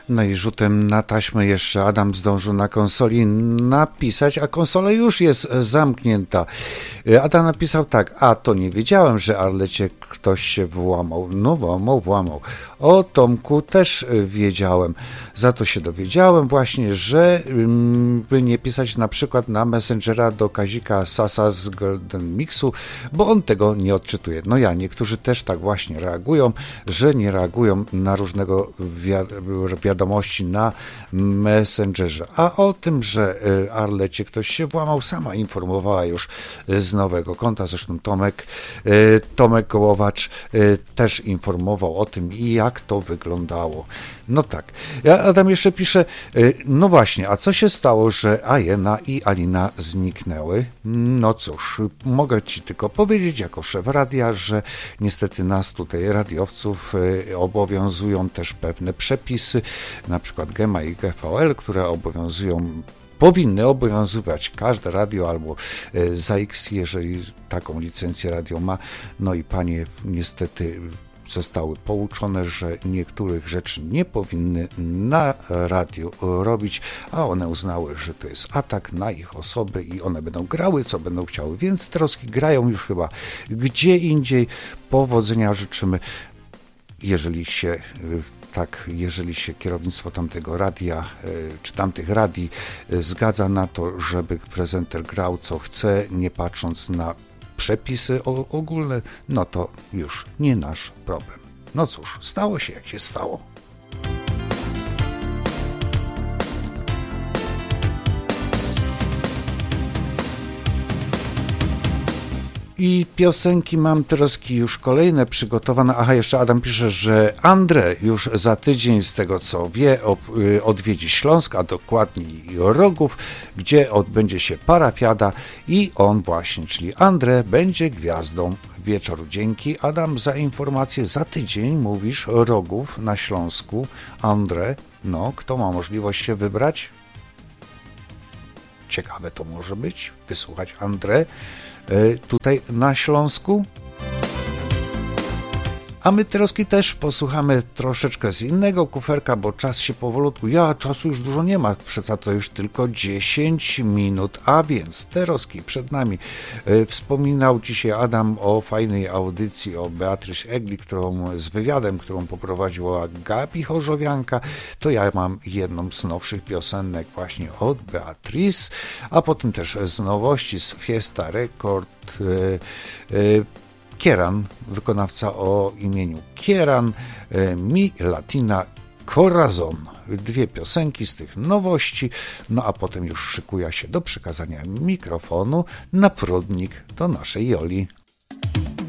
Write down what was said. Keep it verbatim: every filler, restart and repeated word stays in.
No i rzutem na taśmę jeszcze Adam zdążył na konsoli napisać, a konsola już jest zamknięta. Adam napisał tak: a to nie wiedziałem, że Arlecie ktoś się włamał. No włamał, włamał. O Tomku też wiedziałem. Za to się dowiedziałem właśnie, że by nie pisać na przykład na Messengera do Kazika Sasa z Golden Mixu, bo on tego nie odczytuje. No ja, niektórzy też tak właśnie reagują, że nie reagują na różnego wi- wiadomości na Messengerze. A o tym, że Arlecie ktoś się włamał, sama informowała już z nowego konta. Zresztą Tomek, Tomek Gołowacz też informował o tym, jak to wyglądało. No tak. Adam jeszcze pisze, no właśnie, a co się stało, że Ajena i Alina zniknęły? No cóż, mogę Ci tylko powiedzieć jako szef radia, że niestety nas tutaj radiowców obowiązują też pewne przepisy, na przykład GEMA i G V L, które obowiązują powinny obowiązywać każde radio albo Z A X, jeżeli taką licencję radio ma. No i panie niestety zostały pouczone, że niektórych rzeczy nie powinny na radiu robić, a one uznały, że to jest atak na ich osoby i one będą grały, co będą chciały, więc troski grają już chyba gdzie indziej. Powodzenia życzymy, jeżeli się tak, jeżeli się kierownictwo tamtego radia, czy tamtych radii zgadza na to, żeby prezenter grał co chce, nie patrząc na przepisy ogólne, no to już nie nasz problem. No cóż, stało się jak się stało. I piosenki mam teraz już kolejne przygotowane. Aha, jeszcze Adam pisze, że André już za tydzień, z tego co wie, odwiedzi Śląsk, a dokładniej Rogów, gdzie odbędzie się parafiada i on właśnie, czyli André, będzie gwiazdą wieczoru. Dzięki, Adam, za informację. Za tydzień, mówisz, Rogów na Śląsku. André, no, kto ma możliwość się wybrać? Ciekawe to może być, wysłuchać André tutaj na Śląsku. A my teraz też posłuchamy troszeczkę z innego kuferka, bo czas się powolutku, ja czasu już dużo nie ma, przeca to już tylko dziesięć minut, a więc Teroski przed nami. Wspominał dzisiaj Adam o fajnej audycji o Beatrice Egli, którą z wywiadem, którą poprowadziła Gabi Chorzowianka. To ja mam jedną z nowszych piosenek właśnie od Beatrice, a potem też z nowości z Fiesta Record. Yy, yy, Kieran, wykonawca o imieniu Kieran, Mi Latina Corazon. Dwie piosenki z tych nowości, no a potem już szykuję się do przekazania mikrofonu na prudnik do naszej Joli.